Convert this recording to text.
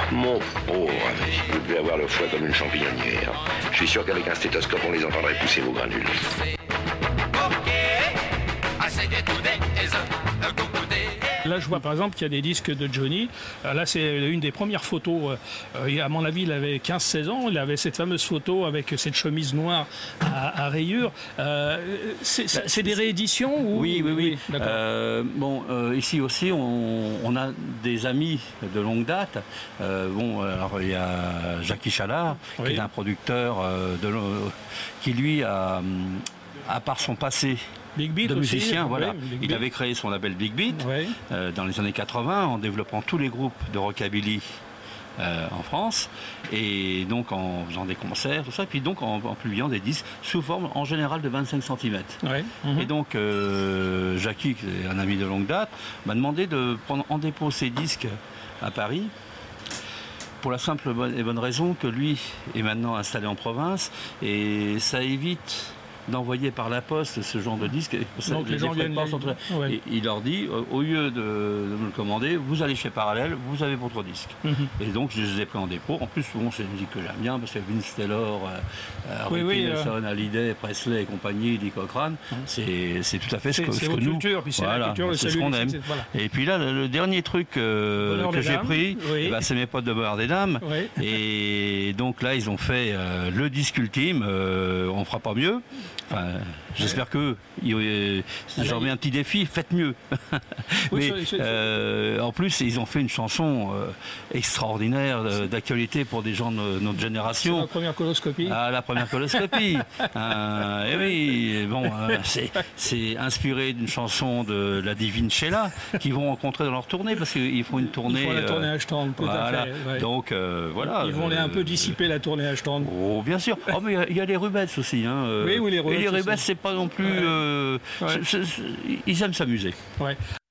Mon pauvre ami, vous devez avoir le foie comme une champignonnière. Je suis sûr qu'avec un stéthoscope, on les entendrait pousser vos granules. Là, je vois par exemple qu'il y a des disques de Johnny. Là, c'est une des premières photos. À mon avis, il avait 15-16 ans. Il avait cette fameuse photo avec cette chemise noire à rayures. C'est des rééditions ou... Oui. Ici aussi, on a des amis de longue date. Alors il y a Jackie Chalard, qui est un producteur qui lui a, à part son passé Big Beat de aussi, musicien, voilà. Big Il Beat. avait créé son label Big Beat dans les années 80 en développant tous les groupes de rockabilly en France, et donc en faisant des concerts, tout ça, et puis donc en publiant des disques sous forme en général de 25 cm. Et donc Jackie, qui est un ami de longue date, m'a demandé de prendre en dépôt ses disques à Paris, pour la simple et bonne raison que lui est maintenant installé en province, et ça évite d'envoyer par la poste ce genre de disque. Donc les gens viennent... Et il leur dit, au lieu de me le commander, vous allez chez Parallèle, vous avez votre disque. Et donc je les ai pris en dépôt. En plus, souvent c'est une musique que j'aime bien, parce que Vince Taylor, Ricky Nelson, Hallyday, Presley et compagnie, Lee Cochrane, c'est tout à fait ce que nous... culture, puis c'est la culture, c'est ce qu'on aime. Voilà. Et puis là, le dernier truc que j'ai pris, c'est mes potes de Bonheur des Dames. Et donc là, ils ont fait le disque ultime, on fera pas mieux. Enfin, j'espère que j'en mets un petit défi, faites mieux. Mais en plus, ils ont fait une chanson extraordinaire d'actualité pour des gens de notre génération. C'est la première coloscopie. Ah, la première coloscopie. Et oui, bon, c'est inspiré d'une chanson de la divine Sheila qu'ils vont rencontrer dans leur tournée, parce qu'ils font une tournée. Ils font la tournée Ashton, tout à fait. Ouais. Donc voilà. Ils vont un peu dissiper la tournée Ashton. Oh, bien sûr. Oh, mais il y a les Rubettes aussi. Hein. Oui, les Rubettes. Et les Rubettes, c'est pas non plus. Ils aiment s'amuser. Ouais.